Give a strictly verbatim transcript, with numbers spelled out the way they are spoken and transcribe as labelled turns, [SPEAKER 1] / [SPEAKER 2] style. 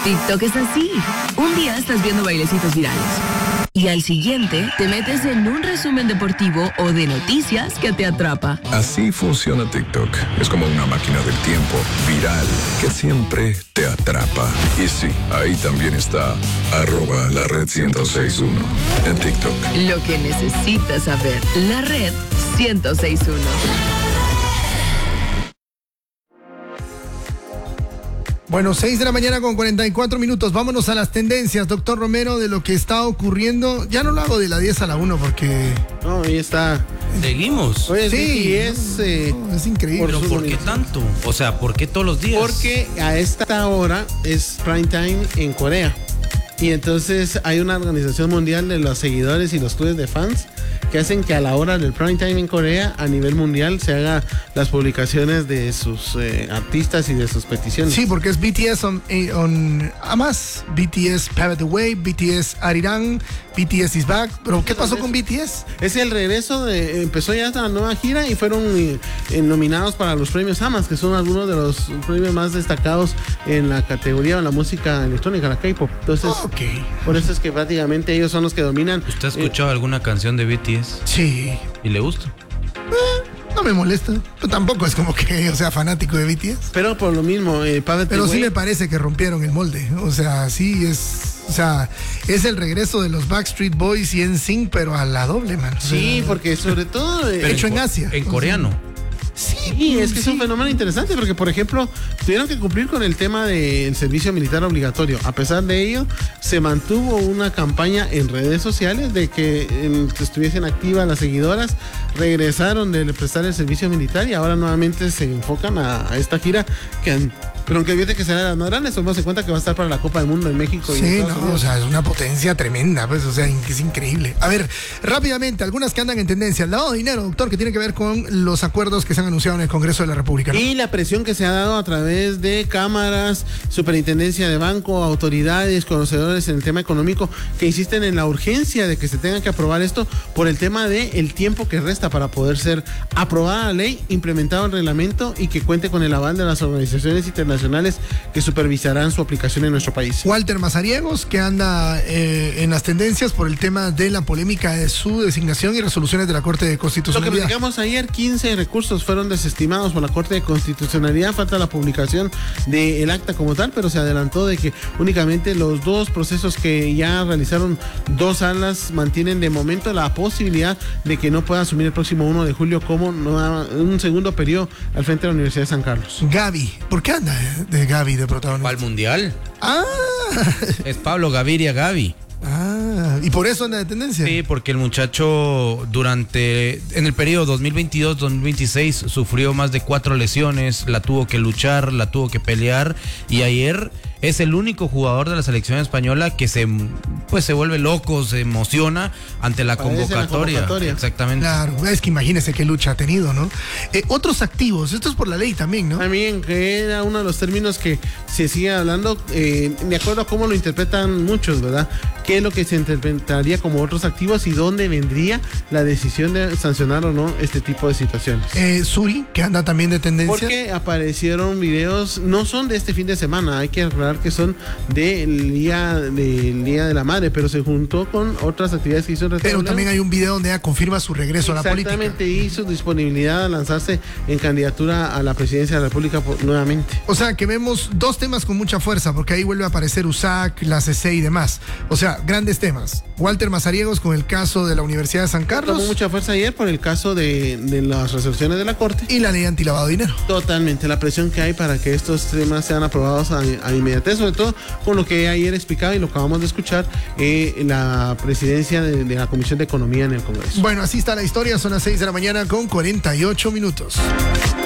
[SPEAKER 1] TikTok es así. Un día estás viendo bailecitos virales y al siguiente te metes en un resumen deportivo o de noticias que te atrapa.
[SPEAKER 2] Así funciona TikTok. Es como una máquina del tiempo viral que siempre te atrapa. Y sí, ahí también está arroba la red ciento seis punto uno en TikTok.
[SPEAKER 1] Lo que necesitas saber. La red ciento seis punto uno.
[SPEAKER 3] Bueno, seis de la mañana con cuarenta y cuatro minutos. Vámonos a las tendencias, doctor Romero, de lo que está ocurriendo. Ya no lo hago de la diez a la uno porque...
[SPEAKER 4] No, ahí está.
[SPEAKER 5] Seguimos.
[SPEAKER 4] Oye,
[SPEAKER 3] sí,
[SPEAKER 4] es,
[SPEAKER 3] no,
[SPEAKER 4] eh,
[SPEAKER 3] no, es increíble.
[SPEAKER 5] ¿Pero por qué tanto? O sea, ¿por qué todos los días?
[SPEAKER 4] Porque a esta hora es prime time en Corea. Y entonces hay una organización mundial de los seguidores y los clubes de fans que hacen que a la hora del prime time en Corea, a nivel mundial, se haga las publicaciones de sus eh, artistas y de sus peticiones.
[SPEAKER 3] Sí, porque es B T S on, eh, on Amas, B T S Pave the Way, B T S Arirang, B T S is back. Pero ¿qué pasó con B T S?
[SPEAKER 4] Es el regreso de, empezó ya esta nueva gira y fueron eh, eh, nominados para los premios Amas, que son algunos de los premios más destacados en la categoría de la música electrónica, la K-pop. Entonces,
[SPEAKER 3] okay.
[SPEAKER 4] Por eso es que prácticamente ellos son los que dominan.
[SPEAKER 5] ¿Usted ha escuchado eh, alguna canción de B T S?
[SPEAKER 3] Sí.
[SPEAKER 5] ¿Y le gusta?
[SPEAKER 3] Eh, no me molesta. Pero tampoco es como que yo sea fanático de B T S.
[SPEAKER 4] Pero por lo mismo, eh, Pave
[SPEAKER 3] Pero sí
[SPEAKER 4] Way,
[SPEAKER 3] me parece que rompieron el molde. O sea, sí es... O sea, es el regreso de los Backstreet Boys y N Sync, pero a la doble, man.
[SPEAKER 4] Sí,
[SPEAKER 3] o sea,
[SPEAKER 4] porque sobre todo...
[SPEAKER 3] Eh, hecho en, en Asia.
[SPEAKER 5] En coreano.
[SPEAKER 4] Sí, y es que sí. Es un fenómeno interesante porque, por ejemplo, tuvieron que cumplir con el tema del servicio militar obligatorio. A pesar de ello, se mantuvo una campaña en redes sociales de que eh, estuviesen activas las seguidoras, regresaron de prestar el servicio militar y ahora nuevamente se enfocan a, a esta gira que han... Pero aunque fíjate que será de las más grandes, tomamos en cuenta que va a estar para la Copa del Mundo en México.
[SPEAKER 3] Sí,
[SPEAKER 4] y en
[SPEAKER 3] no, Unidos. O sea, es una potencia tremenda, pues, o sea, es increíble. A ver, rápidamente, algunas que andan en tendencia. El lavado de dinero, doctor, que tiene que ver con los acuerdos que se han anunciado en el Congreso de la República, ¿no?
[SPEAKER 4] Y la presión que se ha dado a través de cámaras, superintendencia de banco, autoridades, conocedores en el tema económico, que insisten en la urgencia de que se tenga que aprobar esto por el tema de el tiempo que resta para poder ser aprobada la ley, implementado el reglamento y que cuente con el aval de las organizaciones internacionales nacionales que supervisarán su aplicación en nuestro país.
[SPEAKER 3] Walter Mazariegos, que anda eh, en las tendencias por el tema de la polémica de su designación y resoluciones de la Corte de Constitucionalidad.
[SPEAKER 4] Lo que platicamos ayer, quince recursos fueron desestimados por la Corte de Constitucionalidad, falta la publicación del acta como tal, pero se adelantó de que únicamente los dos procesos que ya realizaron dos salas mantienen de momento la posibilidad de que no pueda asumir el próximo uno de julio como un segundo periodo al frente de la Universidad de San Carlos.
[SPEAKER 3] Gaby, ¿por qué anda de Gaby de protagonista?
[SPEAKER 5] ¿Al mundial?
[SPEAKER 3] Ah.
[SPEAKER 5] Es Pablo Gaviria Gaby.
[SPEAKER 3] Ah, ¿y por eso anda de tendencia?
[SPEAKER 5] Sí, porque el muchacho durante, en el periodo dos mil veintidós dos mil veintiséis sufrió más de cuatro lesiones, la tuvo que luchar, la tuvo que pelear y ayer es el único jugador de la selección española que se, pues, se vuelve loco, se emociona ante la convocatoria. la convocatoria. Exactamente.
[SPEAKER 3] Claro, es que imagínese qué lucha ha tenido, ¿no? Eh, otros activos, esto es por la ley también, ¿no?
[SPEAKER 4] También, que era uno de los términos que se sigue hablando, eh, de acuerdo a cómo lo interpretan muchos, ¿verdad? ¿Qué es lo que se interpretaría como otros activos y dónde vendría la decisión de sancionar o no este tipo de situaciones?
[SPEAKER 3] Eh, Suri, que anda también de tendencia.
[SPEAKER 4] Porque aparecieron videos, no son de este fin de semana, hay que aclarar que son del día, del día de la madre, pero se juntó con otras actividades que hizo el
[SPEAKER 3] Pero también hay un video donde ella confirma su regreso a la política.
[SPEAKER 4] Exactamente, y su disponibilidad a lanzarse en candidatura a la presidencia de la República por, nuevamente.
[SPEAKER 3] O sea, que vemos dos temas con mucha fuerza, porque ahí vuelve a aparecer U S A C, la C C y demás. O sea, grandes temas. Walter Mazariegos con el caso de la Universidad de San Carlos.
[SPEAKER 4] Tomó mucha fuerza ayer por el caso de, de las resoluciones de la Corte.
[SPEAKER 3] Y la ley antilavado de dinero.
[SPEAKER 4] Totalmente, la presión que hay para que estos temas sean aprobados a, a inmediatez, sobre todo con lo que ayer explicaba y lo acabamos de escuchar, eh, la presidencia de, de la Comisión de Economía en el Congreso.
[SPEAKER 3] Bueno, así está la historia, son las seis de la mañana con cuarenta y ocho minutos.